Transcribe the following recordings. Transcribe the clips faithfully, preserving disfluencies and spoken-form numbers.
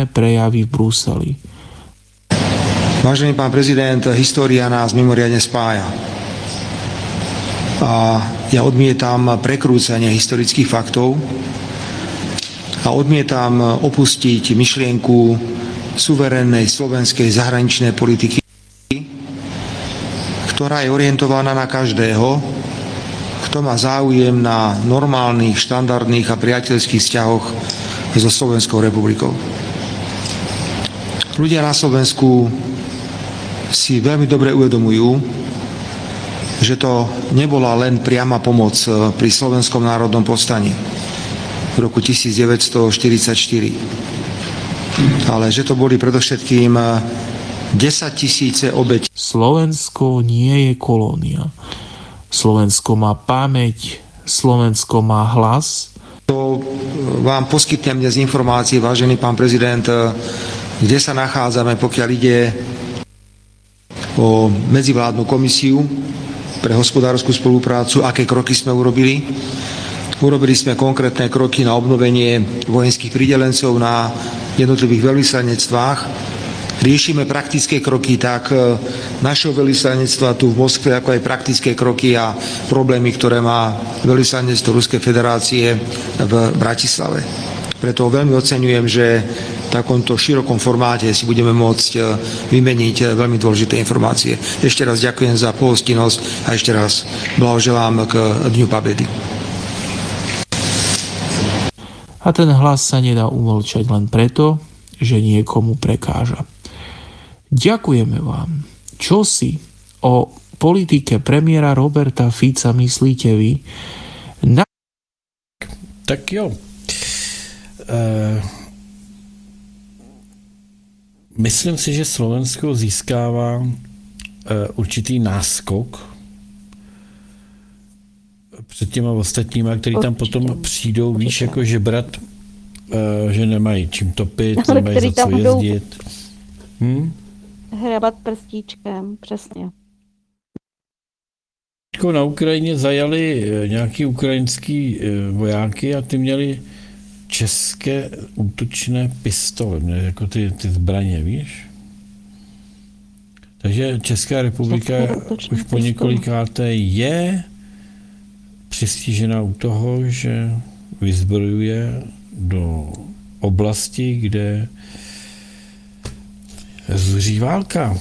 silné prejavy v Bruseli. Vážený pán prezident, história nás mimoriadne spája. A ja odmietam prekrúcanie historických faktov a odmietam opustiť myšlienku suverénnej slovenskej zahraničnej politiky, ktorá je orientovaná na každého, kto má záujem na normálnych, štandardných a priateľských vzťahoch so Slovenskou republikou. Ľudia na Slovensku si veľmi dobre uvedomujú, že to nebola len priama pomoc pri Slovenskom národnom povstaní v roku devätnásťstoštyridsaťštyri, ale že to boli predovšetkým desaťtisíce obetí. Slovensko nie je kolónia. Slovensko má pamäť, Slovensko má hlas. To vám poskytnem dnes informácie, vážený pán prezident, kde sa nachádzame, pokiaľ ide o medzivládnu komisiu pre hospodárskú spoluprácu, aké kroky sme urobili. Urobili sme konkrétne kroky na obnovenie vojenských pridelencov na jednotlivých veľvyslanectvách. Riešime praktické kroky tak našeho veľvyslanectva tu v Moskve, ako aj praktické kroky a problémy, ktoré má veľvyslanectvo Ruskej federácie v Bratislave. Preto veľmi oceňujem, že v takomto širokom formáte si budeme môcť vymeniť veľmi dôležité informácie. Ešte raz ďakujem za pohostinnosť a ešte raz blahoželám k Dňu Pobedy. A ten hlas sa nedá umlčať len preto, že niekomu prekáža. Ďakujeme vám. Čo si o politike premiéra Roberta Fica myslíte vy? Na... Tak jo. Uh, myslím si, že Slovensko získává uh, určitý náskok před těma ostatníma, který tam potom přijdou, víš, jako žebrat, uh, že nemají čím topit, Ale nemají za co jezdit. Hm? Hrabat prstíčkem, přesně. Jako na Ukrajině zajali nějaký ukrajinský vojáky a ty měli české útočné pistole, jako ty, ty zbraně, víš? Takže Česká republika už po několikáté je přistižena u toho, že vyzbrojuje do oblasti, kde zuří válka.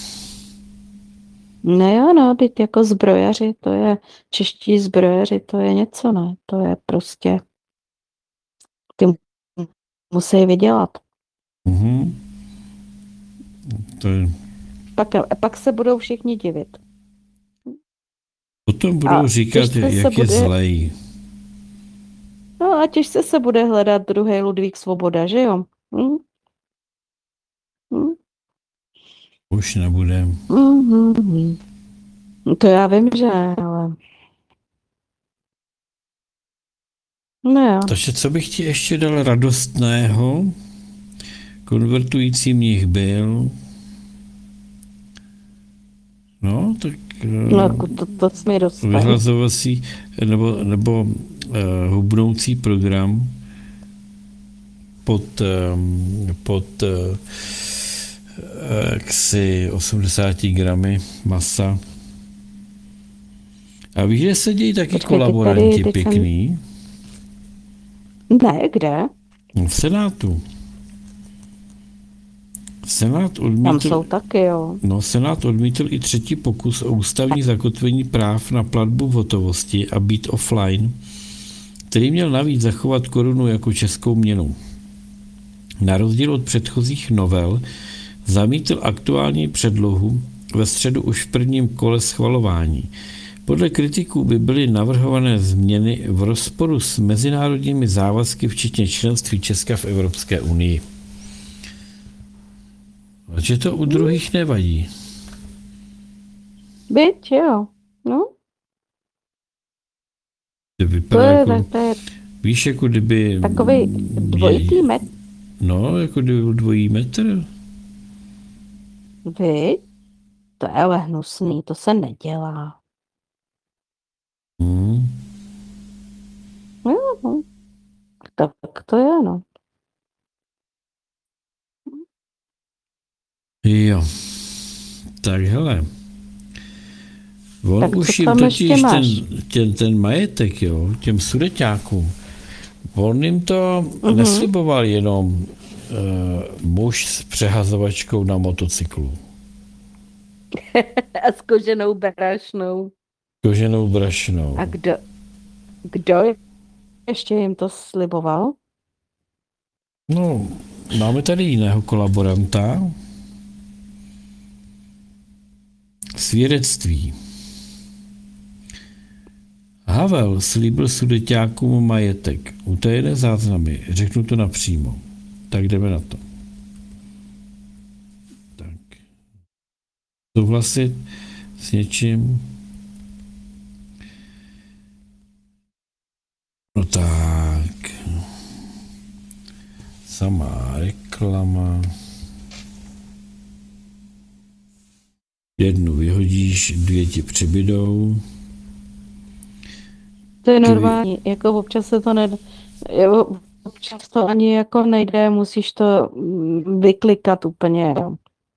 No jo, no, teď jako zbrojaři, to je, čeští zbrojaři, to je něco, ne? To je prostě, ty musí vydělat. Mm-hmm. To je... Pak, pak se budou všichni divit. Potom budou A říkat, jak je bude... zlej. No a těžce se bude hledat druhý Ludvík Svoboda, že jo? Hm? Hm? Už nebude. Mm-hmm. To já vím, že ale... No jo. Takže co bych ti ještě dal radostného? Konvertující mnich byl. No, tak... No, to, to jsi mi dostal. Vyhlazovací nebo, nebo uh, hubnoucí program pod, um, pod uh, jaksi osmdesáti gramy masa. A víš, že se dějí taky Počkej, kolaboranti tady, pěkný? Jsem... Ne, kde? No, v Senátu. Senát odmítl, Tam jsou taky, jo. No, Senát odmítl i třetí pokus o ústavní zakotvení práv na platbu v hotovosti a být offline, který měl navíc zachovat korunu jako českou měnu. Na rozdíl od předchozích novel zamítl aktuální předlohu ve středu už v prvním kole schvalování. Podle kritiků by byly navrhované změny v rozporu s mezinárodními závazky, včetně členství Česka v Evropské unii. Takže to u druhých nevadí. Byť, jo. No. To vypadá to je, jako, to je víš, jako kdyby... Takový dvojitý metr. No, jako kdyby byl dvojí metr. Vy? To je ale hnusný, to se nedělá. Hmm. Jo, no. Tak to je, no. Jo. Tak hele. On Tak co už jim tam totiž ještě máš? ten, ten, ten majetek, jo, těm sudeťákům, on jim to Mhm. nesliboval jenom uh, muž s přehazovačkou na motocyklu, A s koženou brašnou. koženou brašnou. A kdo, kdo ještě jim to sliboval? No, máme tady jiného kolaboranta. Svědectví. Havel slíbil sudeťákům majetek. Utajené záznamy. Řeknu to napřímo. Tak jdeme na to. Tak. Souhlasit s něčím. No tak. Samá reklama. Jednu vyhodíš, dvě ti přibydou. To je normální, jako občas se to nedá, jo, občas to ani jako nejde, musíš to mm, vyklikat úplně. Jo.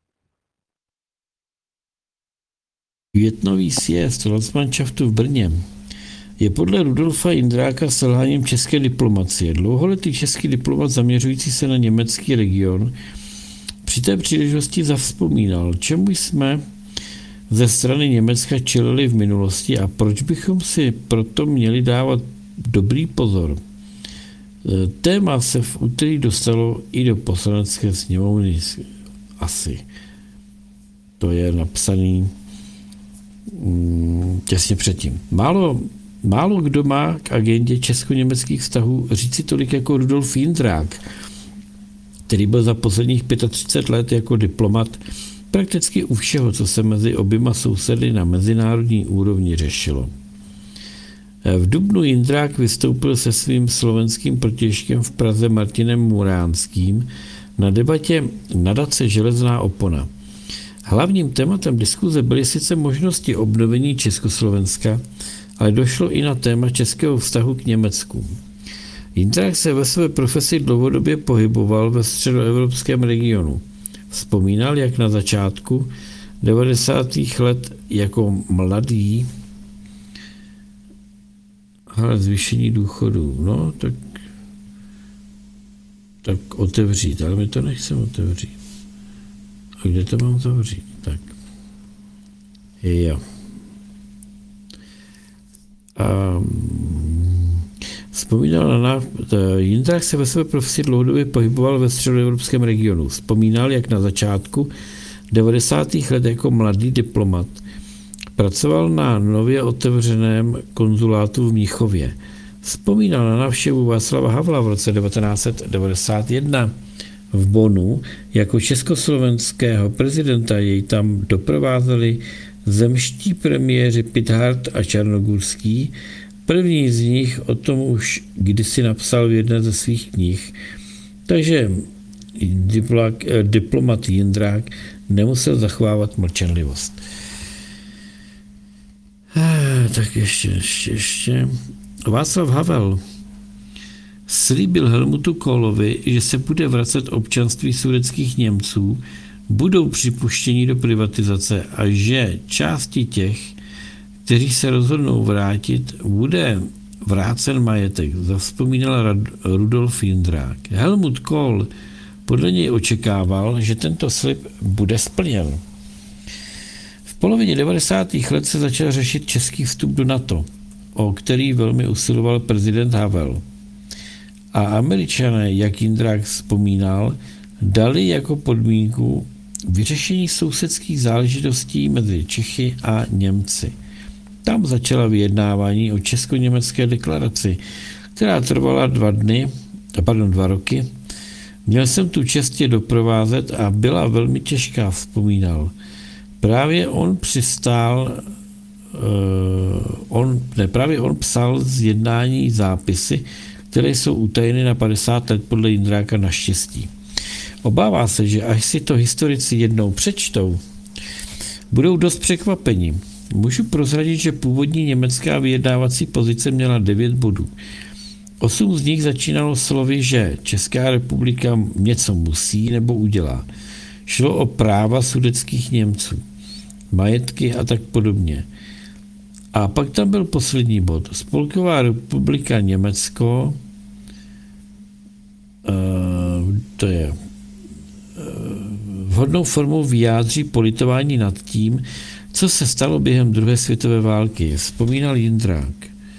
Květnový sjezd Landsmannschaftu v Brně je podle Rudolfa Jindráka selháním české diplomacie. Dlouholetý český diplomat zaměřující se na německý region při té příležitosti zavzpomínal, čemu jsme ze strany Německa čelili v minulosti a proč bychom si proto měli dávat dobrý pozor. Téma se v úterý dostalo i do poslanecké sněmovny asi. To je napsaný mm, těsně předtím. Málo, málo kdo má k agendě česko-německých vztahů říci tolik jako Rudolf Jindrák, který byl za posledních třicet pět let jako diplomat prakticky u všeho, co se mezi oběma sousedy na mezinárodní úrovni řešilo. V dubnu Jindrák vystoupil se svým slovenským protějškem v Praze Martinem Muránským na debatě nadace Železná opona. Hlavním tématem diskuze byly sice možnosti obnovení Československa, ale došlo i na téma českého vztahu k Německu. Jindrák se ve své profesi dlouhodobě pohyboval ve středoevropském regionu. Vzpomínal, jak na začátku devadesátých let jako mladý ale zvýšení důchodů, no tak tak otevřít, ale my to nechceme otevřít. A kde to mám zavřít? Tak. Jo. Um, Vzpomínal na Jindrák se ve své profesi dlouhodobě pohyboval ve středoevropském regionu. Vzpomínal, jak na začátku devadesátých let jako mladý diplomat pracoval na nově otevřeném konzulátu v Mnichově. Vzpomínal na návštěvu Václava Havla v roce devatenáct set devadesát jedna v Bonnu jako československého prezidenta. Jej tam doprovázeli zemští premiéři Pithart a Čarnogůrský. První z nich o tom už kdysi napsal v jedné ze svých knih, takže diplomat Jindrák nemusel zachovávat mlčenlivost. Tak ještě, ještě, ještě. Václav Havel slíbil Helmutu Kohlovi, že se bude vracet občanství sudetských Němců, budou připuštěni do privatizace a že části těch, kteří se rozhodnou vrátit, bude vrácen majetek, zavzpomínal Rudolf Jindrák. Helmut Kohl podle něj očekával, že tento slib bude splněn. V polovině devadesátých let se začal řešit český vstup do NATO, o který velmi usiloval prezident Havel. A Američané, jak Jindrák vzpomínal, dali jako podmínku vyřešení sousedských záležitostí mezi Čechy a Němci. Tam začala vyjednávání o česko-německé deklaraci, která trvala dva dny, pardon, dva roky. Měl jsem tu čest je doprovázet a byla velmi těžká, vzpomínal. Právě on přistál, uh, on, ne, právě on psal z jednání zápisy, které jsou utajeny na padesát let podle Jindráka naštěstí. Obává se, že až si to historici jednou přečtou, budou dost překvapeni. Můžu prozradit, že původní německá vyjednávací pozice měla devět bodů. Osm z nich začínalo slovy, že Česká republika něco musí nebo udělá. Šlo o práva sudetských Němců, majetky a tak podobně. A pak tam byl poslední bod. Spolková republika Německo, to je vhodnou formou vyjádří politování nad tím, co se stalo během druhé světové války. Vzpomínal Jindrák.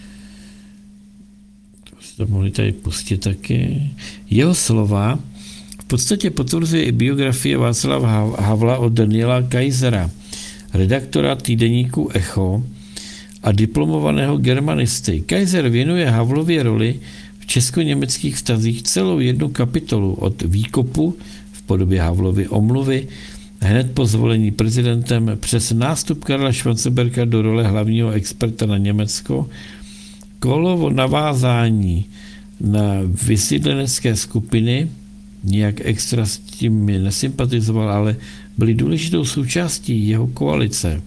To si to mohli tady pustit taky. Jeho slova v podstatě potvrzuje i biografie Václava Havla od Daniela Kaisera, redaktora týdeníku Echo a diplomovaného germanisty. Kaiser věnuje Havlově roli v česko-německých vztazích celou jednu kapitolu od výkopu v podobě Havlovy omluvy hned po zvolení prezidentem přes nástup Karla Schwarzenberga do role hlavního experta na Německo, kolovo navázání na vysídlenecké skupiny, nijak extra s tím nesympatizoval, ale byly důležitou součástí jeho koalice.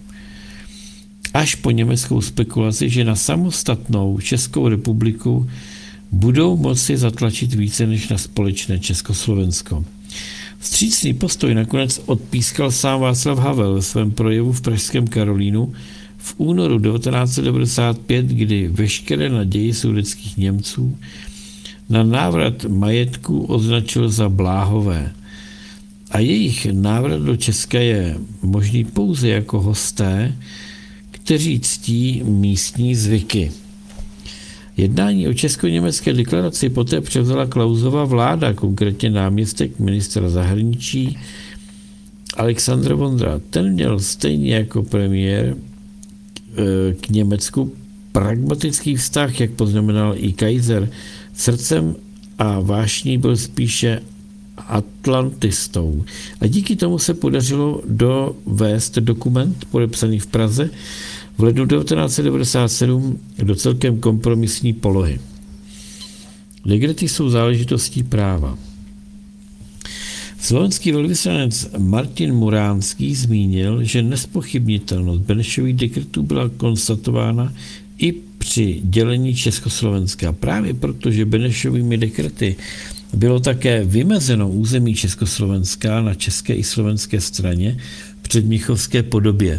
Až po německou spekulaci, že na samostatnou Českou republiku budou moci zatlačit více než na společné Československo. Vstřícný postoj nakonec odpískal sám Václav Havel ve svém projevu v pražském Karolínu v únoru devatenáct set devadesát pět, kdy veškeré naději sudetských Němců na návrat majetku označil za bláhové. A jejich návrat do Česka je možný pouze jako hosté, kteří ctí místní zvyky. Jednání o česko-německé deklaraci poté převzala Klausova vláda, konkrétně náměstek ministra zahraničí Alexandr Vondra. Ten měl stejně jako premiér k Německu pragmatický vztah, jak poznamenal i Kaiser. Srdcem a vášní byl spíše atlantistou. A díky tomu se podařilo dovést dokument podepsaný v Praze v lednu devatenáct set devadesát sedm do celkem kompromisní polohy. Dekrety jsou záležitostí práva. Slovenský velvyslanec Martin Muránský zmínil, že nespochybnitelnost Benešových dekretů byla konstatována i při dělení Československa. Právě proto, že Benešovými dekrety bylo také vymezeno území Československa na české i slovenské straně v předmnichovské podobě.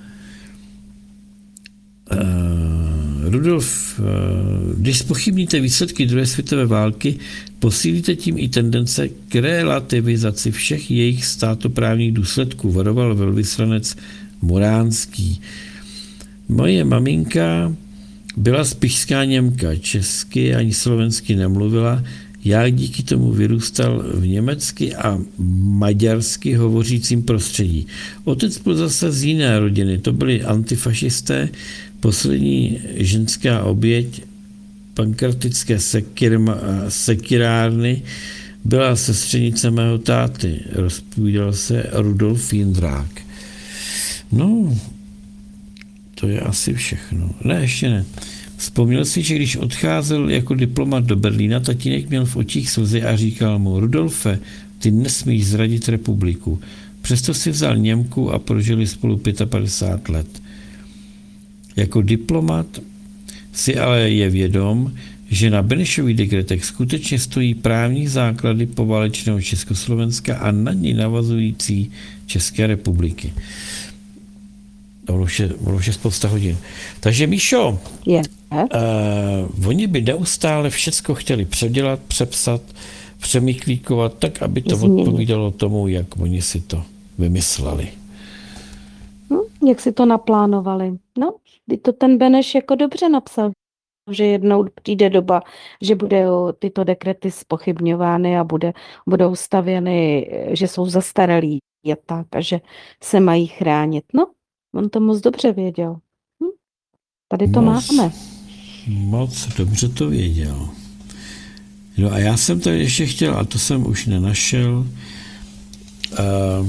Uh, Rudolf, uh, když zpochybníte výsledky druhé světové války, posílíte tím i tendence k relativizaci všech jejich státoprávních důsledků, varoval velvyslanec Muránský. Moje maminka byla spišská Němka, česky ani slovensky nemluvila, já díky tomu vyrůstal v německy a maďarsky hovořícím prostředí. Otec byl zase z jiné rodiny, to byli antifašisté, poslední ženská oběť pankratické sekirma, sekirárny byla sestřenice mého táty, rozpovídal se Rudolf Jindrák. No, to je asi všechno. Ne, ještě ne. Vzpomněl si, že když odcházel jako diplomat do Berlína, tatínek měl v očích slzy a říkal mu: Rudolfe, ty nesmíš zradit republiku. Přesto si vzal Němku a prožili spolu padesát pět let. Jako diplomat si ale je vědom, že na Benešových dekretech skutečně stojí právní základy poválečného Československa a na ní navazující České republiky. Ono už je, ono už je spousta hodin. Takže Míšo, je. Uh, oni by neustále všecko chtěli předělat, přepsat, přemýklíkovat, tak, aby to Změnit. odpovídalo tomu, jak oni si to vymysleli. Hm, jak si to naplánovali. No, kdy to ten Beneš jako dobře napsal, že jednou přijde doba, že budou tyto dekrety zpochybňovány a bude, budou stavěny, že jsou zastaralí a tak, a že se mají chránit. No, on to moc dobře věděl. Hm, tady to Moc. máme. Moc dobře to věděl. No a já jsem tady ještě chtěl, a to jsem už nenašel, uh,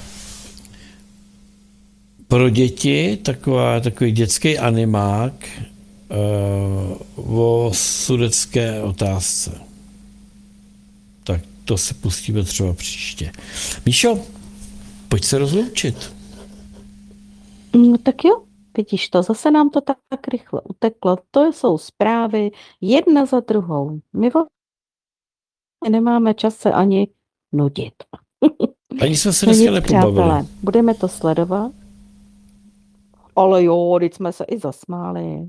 pro děti taková, takový dětský animák uh, o sudetské otázce. Tak to se pustíme třeba příště. Míšo, pojď se rozloučit. No tak jo. Vidíš to, zase nám to tak, tak rychle uteklo. To jsou zprávy jedna za druhou. My vlastně nemáme čas se ani nudit. Ani jsme se No dneska nic, nepobavili. přátelé, budeme to sledovat. Ale jo, teď jsme se i zasmáli.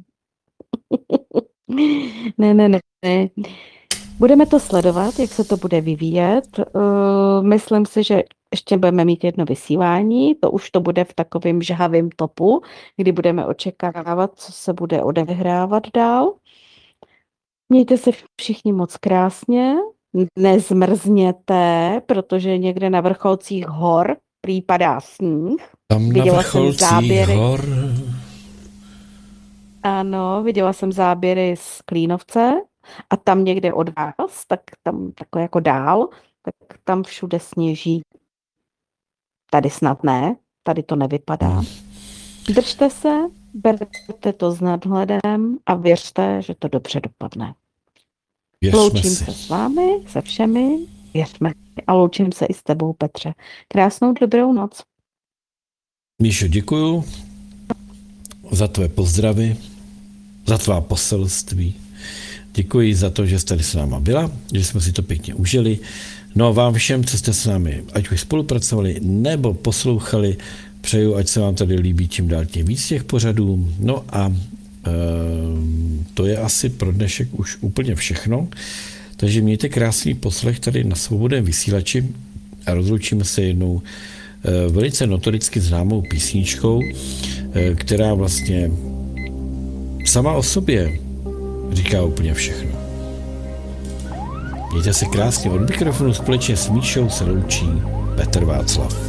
Ne, ne, ne, ne. Budeme to sledovat, jak se to bude vyvíjet. Uh, myslím si, že ještě budeme mít jedno vysílání, to už to bude v takovém žhavém topu, kdy budeme očekávat, co se bude odehrávat dál. Mějte se všichni moc krásně, nezmrzněte, protože někde na vrcholcích hor prý padá sníh. Tam na Viděla jsem vrcholcích záběry. hor. Ano, viděla jsem záběry z Klínovce a tam někde od vás, tak tam takhle jako dál, tak tam všude sněží. Tady snad ne, tady to nevypadá. Držte se, berte to s nadhledem a věřte, že to dobře dopadne. Věřme Loučím si. se s vámi, se všemi, věřme a loučím se i s tebou, Petře. Krásnou dobrou noc. Míšo, děkuju za tvé pozdravy, za tvá poselství. Děkuji za to, že jste tady s náma byla, že jsme si to pěkně užili. No a vám všem, co jste s námi, ať už spolupracovali nebo poslouchali, přeju, ať se vám tady líbí čím dál tím víc těch pořadů. No a e, to je asi pro dnešek už úplně všechno. Takže mějte krásný poslech tady na Svobodném vysílači a rozloučíme se jednou e, velice notoricky známou písničkou, e, která vlastně sama o sobě říká úplně všechno. Mějte se krásně, od mikrofonu společně s Míšou se loučí Petr Václav.